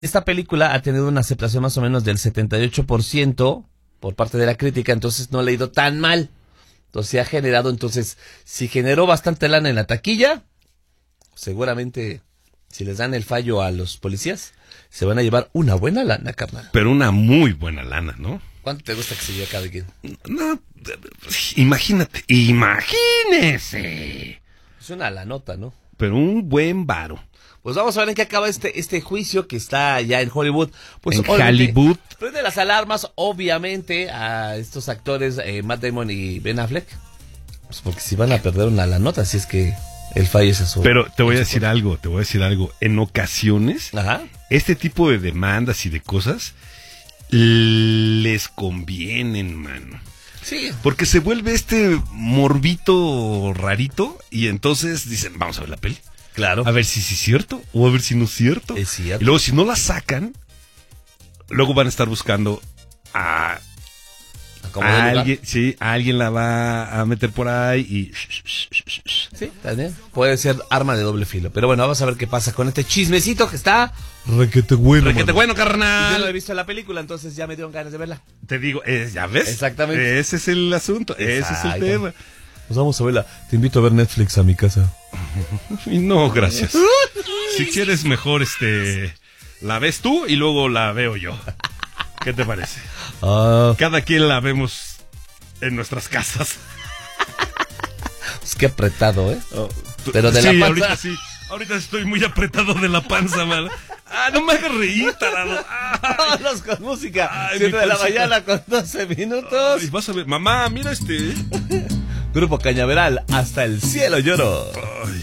Esta película ha tenido una aceptación más o menos del 78% por parte de la crítica, entonces no le ha ido tan mal. Entonces ha generado, si generó bastante lana en la taquilla, seguramente si les dan el fallo a los policías, se van a llevar una buena lana, carnal. Pero una muy buena lana, ¿no? ¿Cuánto te gusta que se lleve cada quien? No, imagínese. Es una lanota, ¿no? Pero un buen varo. Pues vamos a ver en qué acaba este juicio que está ya en Hollywood. Pues en Hollywood. Prende las alarmas, obviamente, a estos actores, Matt Damon y Ben Affleck. Pues porque si van a perder una lanota, si es que el fallo es azul. Pero te voy a decir algo. En ocasiones, ajá, este tipo de demandas y de cosas les convienen, mano. Sí. Porque se vuelve este morbito rarito y entonces dicen, vamos a ver la peli. Claro. A ver si sí es cierto o a ver si no es cierto. Es cierto. Y luego si no la sacan, luego van a estar buscando a alguien, sí, a alguien la va a meter por ahí y... Sí, también puede ser arma de doble filo. Pero bueno, vamos a ver qué pasa con este chismecito que está... Requete bueno, carnal. Yo no he visto la película, entonces ya me dieron ganas de verla. Te digo, ¿ya ves? Exactamente. Ese es el asunto, ese es el tema. Pues vamos a verla. Te invito a ver Netflix a mi casa. Y no, gracias. Si quieres mejor, la ves tú y luego la veo yo. ¿Qué te parece? Cada quien la vemos en nuestras casas. Pues qué apretado, ¿eh? Pero de sí, la panza. Ahorita estoy muy apretado de la panza, man. No me hagas reír, tarado. Vámonos con música. 7 de la mañana con 12 minutos. Ay, vas a ver, mamá, mira Grupo Cañaveral, hasta el cielo lloro. Ay.